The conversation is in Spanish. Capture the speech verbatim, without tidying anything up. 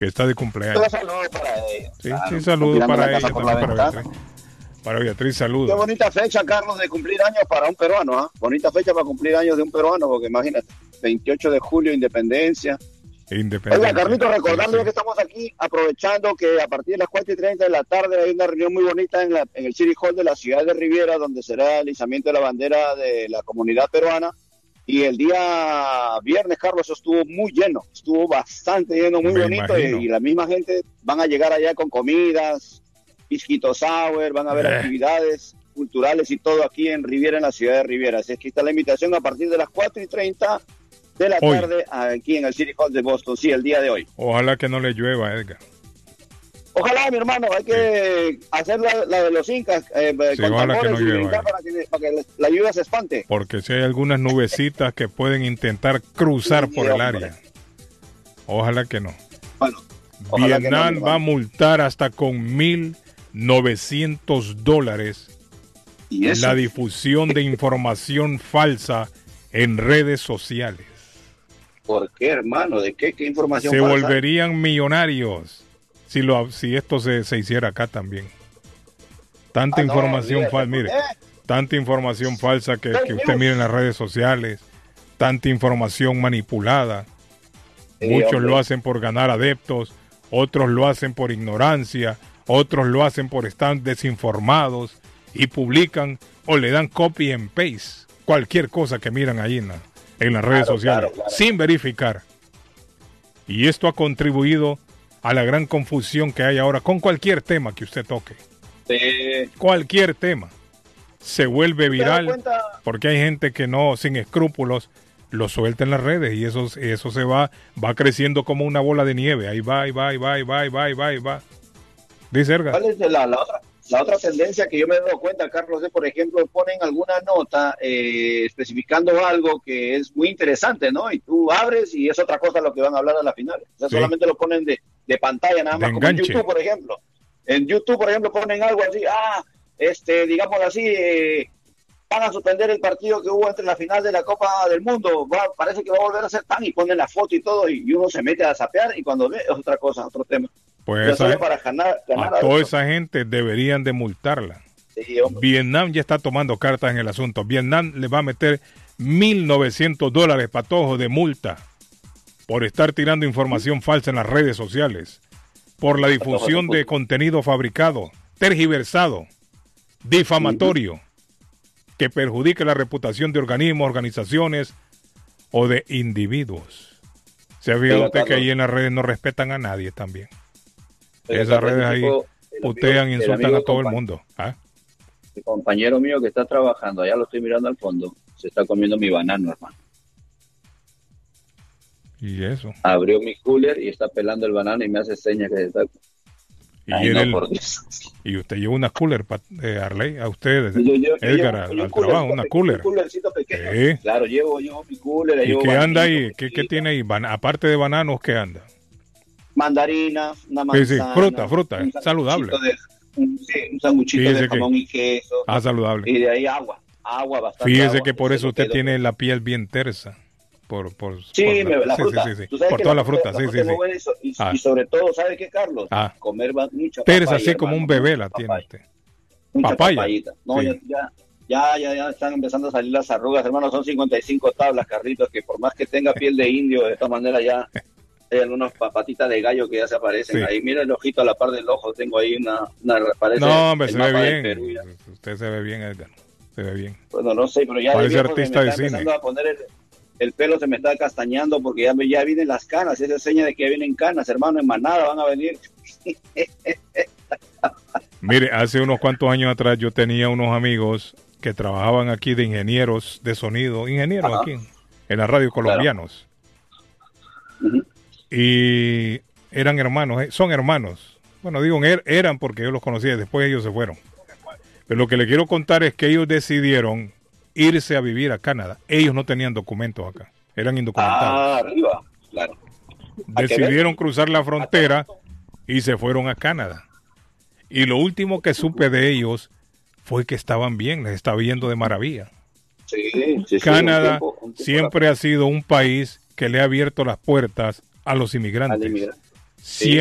que está de cumpleaños. Saludos para ella. Sí, Claro, sí, saludos para ella, también también para para Beatriz. Para Beatriz, saludos. Qué bonita fecha, Carlos, de cumplir años para un peruano, ¿ah? ¿eh? Bonita fecha para cumplir años de un peruano, porque imagínate, veintiocho de julio, independencia. Independencia. Oiga, Carlito, recordando sí, sí. que estamos aquí, aprovechando que a partir de las cuatro y treinta de la tarde hay una reunión muy bonita en, la, en el City Hall de la ciudad de Riviera, donde será el izamiento de la bandera de la comunidad peruana. Y el día viernes, Carlos, eso estuvo muy lleno, estuvo bastante lleno, muy Me bonito, y, y la misma gente van a llegar allá con comidas, pisquito sour, van a haber eh. actividades culturales y todo aquí en Riviera, en la ciudad de Riviera. Así es que está la invitación a partir de las cuatro y treinta de la hoy. tarde aquí en el City Hall de Boston, sí, el día de hoy. Ojalá que no le llueva, Edgar. Ojalá, mi hermano, hay que sí. hacer la, la de los incas, eh, sí, ojalá que no llueva. Para que, para que la lluvia se espante. Porque si hay algunas nubecitas que pueden intentar cruzar sí, por el hombre. área. Ojalá que no. Bueno, Vietnam no, va a multar hasta con mil novecientos dólares la difusión de información falsa en redes sociales. ¿Por qué, hermano? ¿De qué, qué información se falsa? volverían millonarios si lo si esto se, se hiciera acá también. Tanta ah, información no, falsa, mire, tanta información falsa que, que usted mire en las redes sociales, tanta información manipulada. Sí, muchos hombre. Lo hacen por ganar adeptos, otros lo hacen por ignorancia, otros lo hacen por estar desinformados y publican o le dan copy and paste cualquier cosa que miran ahí en, la, en las redes claro, sociales claro, claro. sin verificar. Y esto ha contribuido a la gran confusión que hay ahora con cualquier tema que usted toque. Sí. Cualquier tema se vuelve viral porque hay gente que no, sin escrúpulos, lo suelta en las redes y eso, eso se va, va creciendo como una bola de nieve. Ahí va, ahí va, ahí va, ahí va, ahí va, ahí va, ahí va. Dice Erga. ¿Cuál es la, la otra? La otra tendencia que yo me he dado cuenta, Carlos, es, por ejemplo, ponen alguna nota eh, especificando algo que es muy interesante, ¿no? Y tú abres y es otra cosa lo que van a hablar a la final. O sea, sí. solamente lo ponen de, de pantalla nada más, de como en YouTube, por ejemplo. En YouTube, por ejemplo, ponen algo así, ah, este, digamos así, eh, van a suspender el partido que hubo entre la final de la Copa del Mundo, va, parece que va a volver a ser tan, y ponen la foto y todo, y, y uno se mete a zapear, y cuando ve es otra cosa, otro tema. Pues esa, para ganar, ganar a toda eso. Esa gente deberían de multarla. Sí, Vietnam ya está tomando cartas en el asunto. Vietnam le va a meter mil novecientos dólares patojo de multa por estar tirando información falsa en las redes sociales, por la difusión de contenido fabricado, tergiversado, difamatorio, que perjudique la reputación de organismos, organizaciones o de individuos. ¿Se ha fijado usted que ahí en las redes no respetan a nadie también? Pero esas redes ahí putean e insultan a todo el mundo. ¿Ah? El compañero mío que está trabajando, allá lo estoy mirando al fondo, se está comiendo mi banano, hermano. ¿Y eso? Abrió mi cooler y está pelando el banano y me hace señas que se está... ¿Y, Ay, no, el... y usted lleva una cooler, eh, Arley, a ustedes, yo, yo, Edgar, yo, yo al, al trabajo, una cooler. Un coolercito pequeño. ¿Eh? Claro, llevo, llevo mi cooler. ¿Y llevo qué anda ahí? ¿Qué, ¿Qué tiene ahí? Ban Aparte de bananos, ¿qué anda? Mandarina, una manzana. Sí, sí, fruta, fruta, un saludable. De, un, sí, un sanguchito Fíjese de jamón que... y queso. Ah, saludable. Y de ahí agua, agua bastante. Fíjese agua, que por eso usted tiene la piel bien tersa. Por, por, sí, por la, la fruta. Sí, sí, sí. Por toda la fruta, la fruta, sí, sí, sí. Y, ah. y sobre todo, ¿sabe qué, Carlos? Ah. Comer mucha papaya. Tersa así como un bebé la tiene usted. Mucha papaya. Papayita. No, sí. ya, ya, ya, ya están empezando a salir las arrugas, hermano. Son cincuenta y cinco tablas, Carlitos, que por más que tenga piel de indio, de esta manera ya hay algunas patitas de gallo que ya se aparecen sí. ahí. Mira el ojito a la par del ojo, tengo ahí una... una parece no, hombre, se ve bien. Perú, usted se ve bien, Edgar. Se ve bien. Bueno, no sé, pero ya parece de viejo artista se me de está cine. empezando a poner el, el pelo, se me está castañando porque ya, ya vienen las canas. Esa es seña de que ya vienen canas, hermano, en manada van a venir. Mire, hace unos cuantos años atrás yo tenía unos amigos que trabajaban aquí de ingenieros de sonido, ingenieros Ajá. aquí en la radio colombianos. Claro. Uh-huh. Y eran hermanos, son hermanos. Bueno, digo er, eran porque yo los conocía, después ellos se fueron. Pero lo que le quiero contar es que ellos decidieron irse a vivir a Canadá. Ellos no tenían documentos acá, eran indocumentados. Ah, arriba, claro. Decidieron cruzar la frontera y se fueron a Canadá. Y lo último que supe de ellos fue que estaban bien, les estaba yendo de maravilla. Sí, sí, Canadá sí, un tiempo, un tiempo siempre ha sido un país que le ha abierto las puertas a los inmigrantes. Sí.